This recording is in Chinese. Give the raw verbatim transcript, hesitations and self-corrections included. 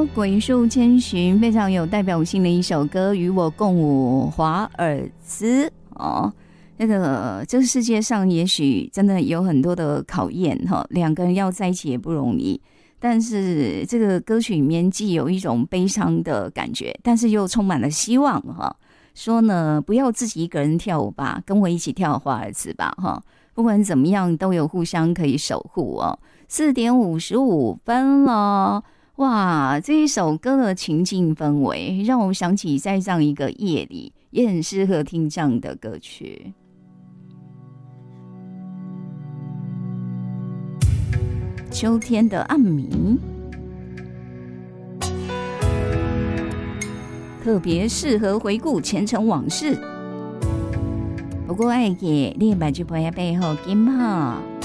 鬼树千寻非常有代表性的一首歌，与我共舞华尔兹哦。那个这个世界上也许真的有很多的考验哈，两个人要在一起也不容易。但是这个歌曲里面既有一种悲伤的感觉，但是又充满了希望哈。说呢，不要自己一个人跳舞吧，跟我一起跳华尔兹吧哈。不管怎么样，都有互相可以守护哦。四点五十五分了。哇，这一首歌的情境氛围让我想起在这样一个夜里也很适合听这样的歌曲。秋天的暗暝特别适合回顾前尘往事，不过爱给你目睭背后金哈